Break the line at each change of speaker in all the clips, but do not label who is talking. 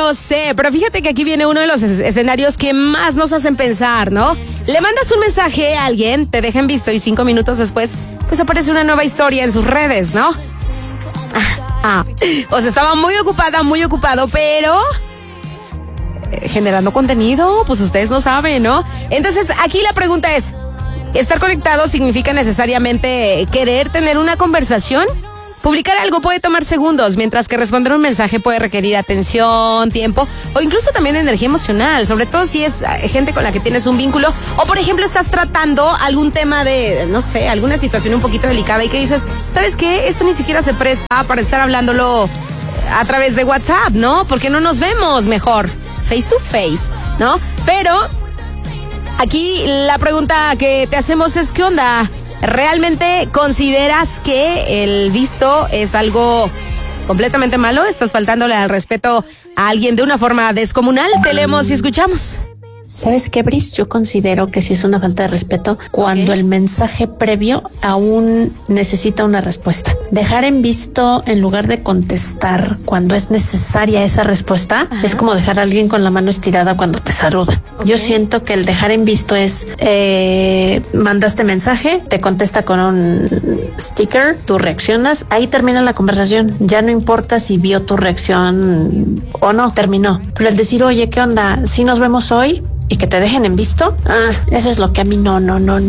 lo sé, pero fíjate que aquí viene uno de los escenarios que más nos hacen pensar, ¿no? Le mandas un mensaje a alguien, te dejan visto y 5 minutos después, pues aparece una nueva historia en sus redes, ¿no? O sea, estaba muy ocupado, pero generando contenido, pues ustedes no saben, ¿no? Entonces, aquí la pregunta es, ¿estar conectado significa necesariamente querer tener una conversación? Publicar algo puede tomar segundos, mientras que responder un mensaje puede requerir atención, tiempo o incluso también energía emocional, sobre todo si es gente con la que tienes un vínculo o, por ejemplo, estás tratando algún tema de, no sé, alguna situación un poquito delicada y que dices, ¿sabes qué? Esto ni siquiera se presta para estar hablándolo a través de WhatsApp, ¿no? Porque no nos vemos mejor face to face, ¿no? Pero aquí la pregunta que te hacemos es, ¿qué onda? ¿Realmente consideras que el visto es algo completamente malo? ¿Estás faltándole al respeto a alguien de una forma descomunal? Te leemos y escuchamos.
¿Sabes qué, Bris? Yo considero que sí es una falta de respeto cuando el mensaje previo aún necesita una respuesta. Dejar en visto en lugar de contestar cuando es necesaria esa respuesta es como dejar a alguien con la mano estirada cuando te saluda. Yo siento que el dejar en visto es mandaste mensaje, te contesta con un sticker, tú reaccionas, ahí termina la conversación. Ya no importa si vio tu reacción o no, terminó. Pero el decir, oye, ¿qué onda? ¿Sí nos vemos hoy? Y que te dejen en visto, eso es lo que a mí no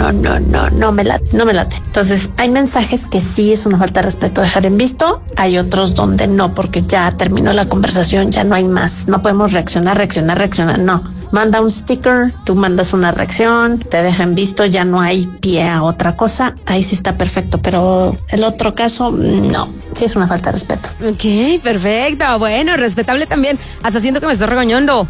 me late. Entonces, hay mensajes que sí es una falta de respeto dejar en visto, hay otros donde no, porque ya terminó la conversación, ya no hay más, no podemos reaccionar, no. Manda un sticker, tú mandas una reacción, te dejan visto, ya no hay pie a otra cosa, ahí sí está perfecto, pero el otro caso, no, sí es una falta de respeto.
Ok, perfecto, bueno, respetable también, hasta siento que me estoy regañando.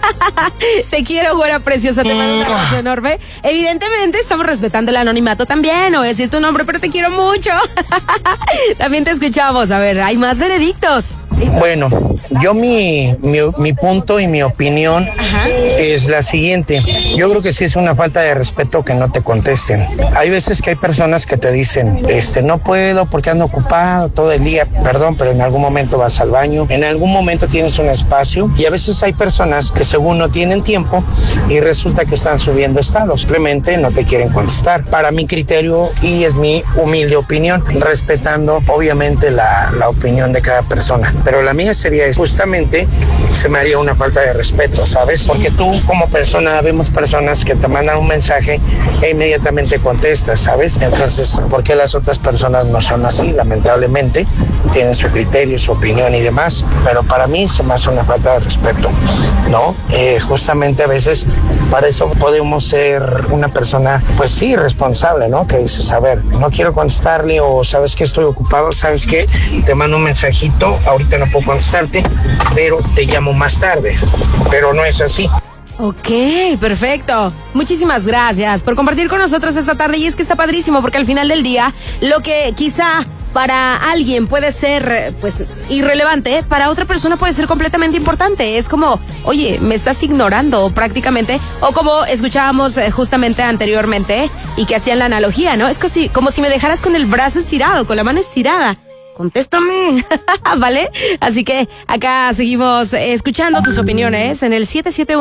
Te quiero, güera preciosa, te mando un abrazo enorme. Evidentemente estamos respetando el anonimato también, no voy a decir tu nombre, pero te quiero mucho. También te escuchamos, a ver, hay más veredictos.
Bueno, yo mi punto y mi opinión es la siguiente. Yo creo que sí es una falta de respeto que no te contesten. Hay veces que hay personas que te dicen, no puedo porque ando ocupado todo el día, perdón, pero en algún momento vas al baño, en algún momento tienes un espacio, y a veces hay personas que según no tienen tiempo y resulta que están subiendo estados, simplemente no te quieren contestar. Para mi criterio, y es mi humilde opinión, respetando obviamente la opinión de cada persona. Pero la mía sería justamente, se me haría una falta de respeto, ¿sabes? Porque tú como persona, vemos personas que te mandan un mensaje e inmediatamente contestas, ¿sabes? Entonces, ¿por qué las otras personas no son así? Lamentablemente, tienen su criterio, su opinión y demás, pero para mí se me hace una falta de respeto, ¿no? Justamente a veces, para eso podemos ser una persona, pues sí, responsable, ¿no? Que dices, a ver, no quiero contestarle, o sabes que estoy ocupado, sabes que te mando un mensajito, ahorita no puedo contestarte, pero te llamo más tarde, pero no es así.
Ok, perfecto. Muchísimas gracias por compartir con nosotros esta tarde, y es que está padrísimo porque al final del día, lo que quizá para alguien puede ser, pues, irrelevante, para otra persona puede ser completamente importante. Es como, oye, me estás ignorando prácticamente, o como escuchábamos justamente anteriormente y que hacían la analogía, ¿no? Es como si me dejaras con el brazo estirado, con la mano estirada. Contéstame, ¿vale? Así que acá seguimos escuchando tus opiniones en el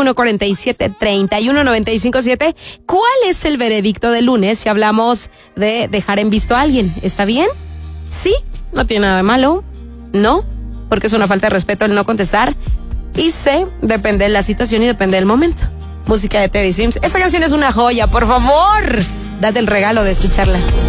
771-47-31-957. ¿Cuál es el veredicto del lunes si hablamos de dejar en visto a alguien? ¿Está bien? ¿Sí? ¿No tiene nada de malo? ¿No? Porque es una falta de respeto el no contestar. Y C, depende de la situación y depende del momento. Música de Teddy Swims. Esta canción es una joya, por favor, date el regalo de escucharla.